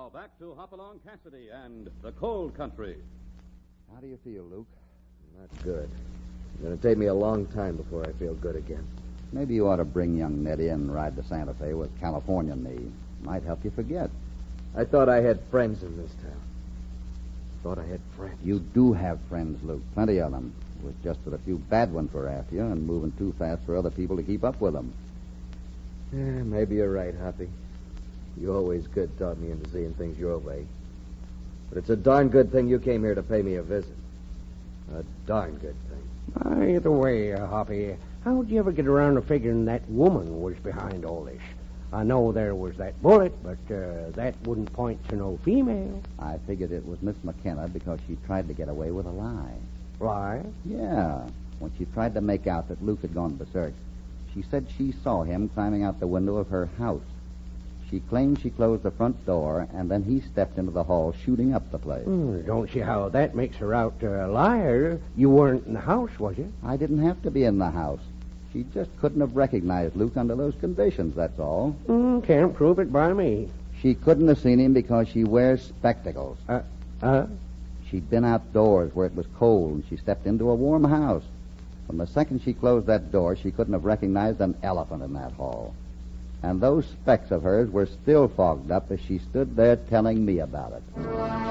Now back to Hopalong Cassidy and the Cold Country. How do you feel, Luke? Not good. It's going to take me a long time before I feel good again. Maybe you ought to bring young Ned in and ride to Santa Fe with California and me. Might help you forget. I thought I had friends in this town. Thought I had friends. You do have friends, Luke. Plenty of them. It was just that a few bad ones were after you and moving too fast for other people to keep up with them. Yeah, maybe you're right, Hoppy. You always could talk me into seeing things your way. But it's a darn good thing you came here to pay me a visit. A darn good thing. Either way, Hoppy, how'd you ever get around to figuring that woman was behind all this? I know there was that bullet, but that wouldn't point to no female. I figured it was Miss McKenna because she tried to get away with a lie. Lie? Yeah. When she tried to make out that Luke had gone berserk, she said she saw him climbing out the window of her house. She claimed she closed the front door, and then he stepped into the hall, shooting up the place. Don't see how that makes her out a liar. You weren't in the house, was you? I didn't have to be in the house. She just couldn't have recognized Luke under those conditions, that's all. Can't prove it by me. She couldn't have seen him because she wears spectacles. She'd been outdoors where it was cold, and she stepped into a warm house. From the second she closed that door, she couldn't have recognized an elephant in that hall. And those specs of hers were still fogged up as she stood there telling me about it.